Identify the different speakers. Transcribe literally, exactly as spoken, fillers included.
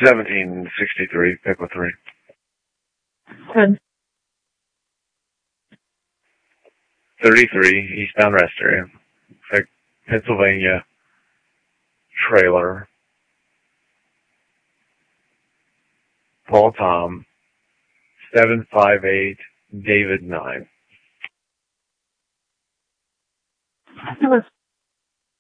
Speaker 1: seventeen sixty-three, Pickle three.
Speaker 2: Good.
Speaker 1: thirty-three, eastbound rest area. Pennsylvania trailer. Paul Tom, seven five eight, David nine.
Speaker 2: That was